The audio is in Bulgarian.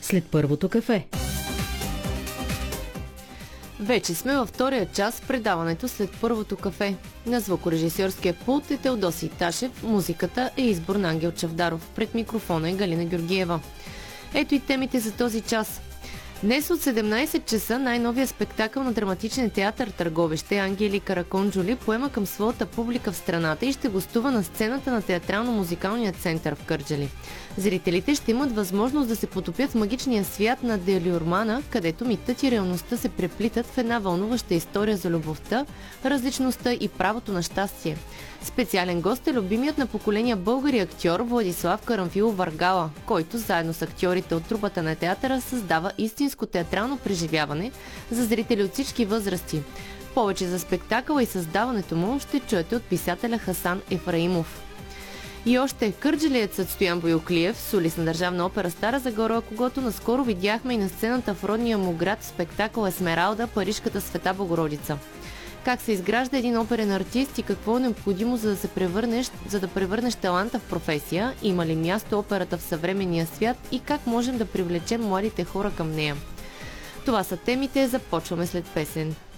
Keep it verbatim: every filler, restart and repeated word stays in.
след първото кафе. Вече сме във втория час в предаването след първото кафе. На звукорежисьорския пулт е Теодосий Ташев, музиката е избор на Ангел Чавдаров. Пред микрофона е Галина Георгиева. Ето и темите за този час. Днес от седемнайсет часа най-новия спектакъл на драматичен театър Търговище Ангели Караконджоли поема към своята публика в страната и ще гостува на сцената на Театрално-музикалния център в Кърджали. Зрителите ще имат възможност да се потопят в магичния свят на Делиормана, където митът и реалността се преплитат в една вълнуваща история за любовта, различността и правото на щастие. Специален гост е любимият на поколения българи актьор Владислав Карамфилов Варгала, който заедно с актьорите от трупата на театъра създава истинско театрално преживяване за зрители от всички възрасти. Повече за спектакъла и създаването му ще чуете от писателя Хасан Ефраимов. И още кърджалиецът Стоян Боюклиев, солист на Държавна опера Стара Загора, когото наскоро видяхме и на сцената в родния му град в спектакъл Есмералда, Парижката Света Богородица. Как се изгражда един оперен артист и какво е необходимо, за да се превърнеш, за да превърнеш таланта в професия, има ли място операта в съвременния свят и как можем да привлечем младите хора към нея. Това са темите, започваме след песен.